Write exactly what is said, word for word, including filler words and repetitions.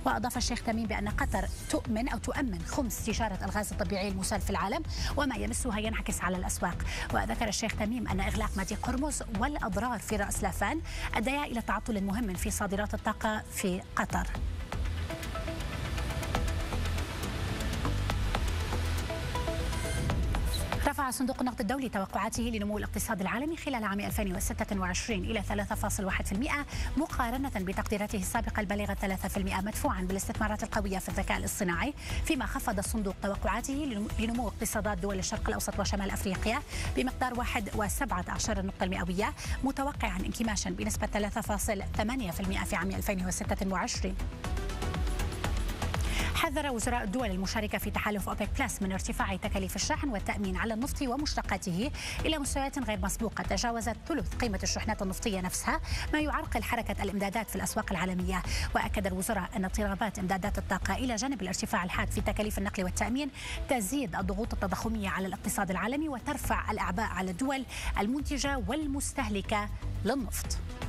وأضاف الشيخ تميم بأن قطر تؤمن أو تؤمن خمس تجارة الغاز الطبيعي المسال في العالم، وما يمسها ينعكس على الأسواق. وذكر الشيخ تميم أن إغلاق مضيق هرمز والأضرار في رأس لافان أديا إلى تعطل مهم في صادرات الطاقة في قطر. رفع صندوق النقد الدولي توقعاته لنمو الاقتصاد العالمي خلال عام ألفين وستة وعشرين إلى ثلاثة فاصلة واحد بالمئة مقارنة بتقديراته السابقة البالغة ثلاثة بالمئة، مدفوعا بالاستثمارات القوية في الذكاء الاصطناعي، فيما خفض الصندوق توقعاته لنمو اقتصادات دول الشرق الأوسط وشمال أفريقيا بمقدار واحد فاصلة سبعة عشر نقطة مئوية، متوقعا انكماشا بنسبة ثلاثة فاصلة ثمانية بالمئة في عام ألفين وستة وعشرين. حذر وزراء الدول المشاركة في تحالف أوبك بلس من ارتفاع تكاليف الشحن والتأمين على النفط ومشتقاته إلى مستويات غير مسبوقة تجاوزت ثلث قيمة الشحنات النفطية نفسها، ما يعرقل حركة الإمدادات في الأسواق العالمية. وأكد الوزراء أن اضطرابات إمدادات الطاقة إلى جانب الارتفاع الحاد في تكاليف النقل والتأمين تزيد الضغوط التضخمية على الاقتصاد العالمي وترفع الأعباء على الدول المنتجة والمستهلكة للنفط.